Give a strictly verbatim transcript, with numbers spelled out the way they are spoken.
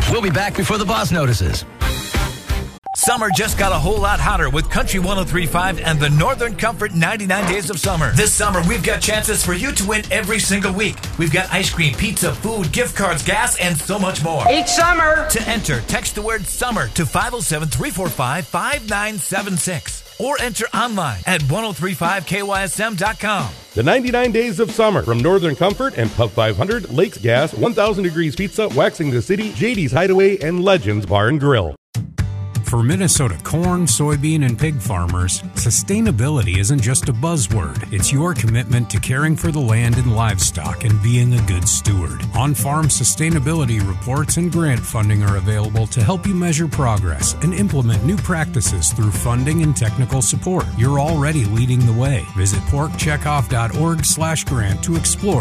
We'll be back before the boss notices. Summer just got a whole lot hotter with Country one oh three point five and the Northern Comfort ninety-nine Days of Summer. This summer, we've got chances for you to win every single week. We've got ice cream, pizza, food, gift cards, gas, and so much more. Each summer! To enter, text the word SUMMER to five oh seven, three four five, five nine seven six or enter online at ten thirty-five K Y S M dot com. The ninety-nine Days of Summer from Northern Comfort and Pub five hundred, Lakes Gas, one thousand Degrees Pizza, Waxing the City, J D's Hideaway, and Legends Bar and Grill. For Minnesota corn, soybean, and pig farmers, sustainability isn't just a buzzword. It's your commitment to caring for the land and livestock and being a good steward. On-farm sustainability reports and grant funding are available to help you measure progress and implement new practices through funding and technical support. You're already leading the way. Visit pork checkoff dot org slash grant to explore